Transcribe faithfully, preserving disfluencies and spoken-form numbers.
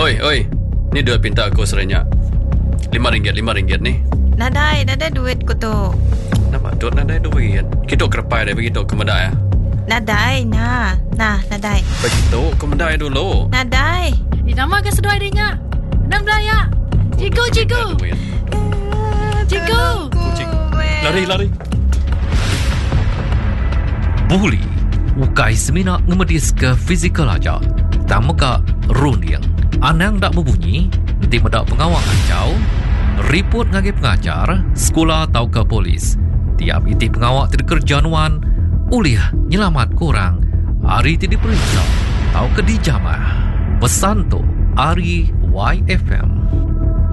Oi, oi. Ni duit pinta aku serenyak. Lima ringgit, lima ringgit ni. Nadai, nadai duit ko to. Nampak duk nadai duit. Kita kerepai dia begitu ke medai. Nadai, na. Nah, nadai. Begitu ke medai dulu. Nadai. Nama ke seduai dia. Enam belaya. Cigu, cigu. Cigu. Kucing. Lari, lari. Buli. Ukai semina ngemedis ke fizikal aja. Tamuka runing. Anang dak berbunyi. Nanti medak pengawang ancau. Report ngagi pengajar. Sekolah atau ke polis. Tiap iti pengawak tidak kerjaan uliah nyelamat korang. Hari tidak periksa. Atau ke dijamah. Pesan tu Ari Y F M.